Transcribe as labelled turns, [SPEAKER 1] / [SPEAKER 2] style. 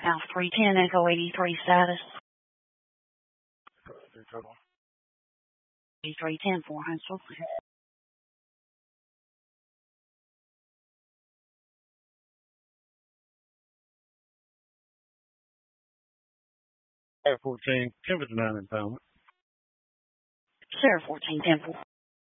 [SPEAKER 1] House 310, Echo 83 status. 8310 for Huntsville.
[SPEAKER 2] Sheriff 14, 1059 impoundment.
[SPEAKER 1] Sheriff 1410 for